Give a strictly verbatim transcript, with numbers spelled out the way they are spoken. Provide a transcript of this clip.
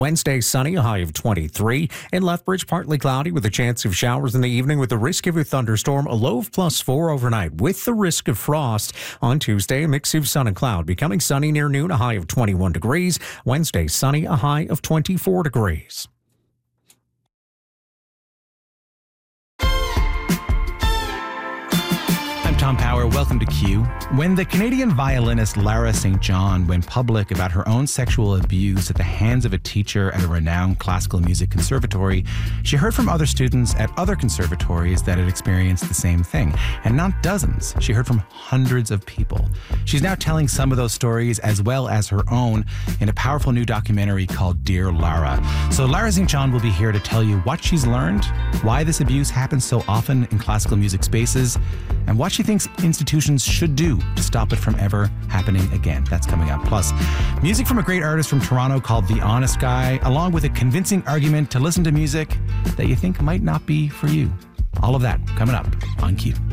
Wednesday, sunny, a high of twenty-three. In Lethbridge, partly cloudy with a chance of showers in the evening with the risk of a thunderstorm, a low of plus four overnight with the risk of frost. On Tuesday, a mix of sun and cloud, becoming sunny near noon, a high of twenty-one degrees. Wednesday, sunny, a high of twenty-four degrees. Tom Power, welcome to Q. When the Canadian violinist Lara Saint John went public about her own sexual abuse at the hands of a teacher at a renowned classical music conservatory, she heard from other students at other conservatories that had experienced the same thing. And not dozens. She heard from hundreds of people. She's now telling some of those stories as well as her own in a powerful new documentary called Dear Lara. So Lara Saint John will be here to tell you what she's learned, why this abuse happens so often in classical music spaces, and what she thinks institutions should do to stop it from ever happening again. That's coming up. Plus, music from a great artist from Toronto called The Honest Guy, along with a convincing argument to listen to music that you think might not be for you. All of that coming up on Q.